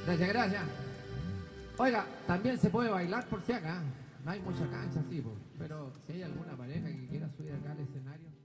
Gracias, gracias. Oiga, también se puede bailar por si acá. No hay mucha cancha, sí, po, pero si hay alguna pareja que quiera subir acá al escenario.